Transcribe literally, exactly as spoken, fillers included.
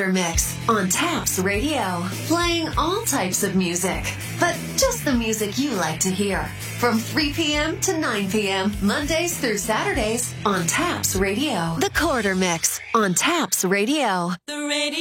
Quarter Mix on Taps Radio. Playing all types of music, but just the music you like to hear. From three p.m. to nine p.m. Mondays through Saturdays on Taps Radio. The Quarter Mix on Taps Radio. The radio.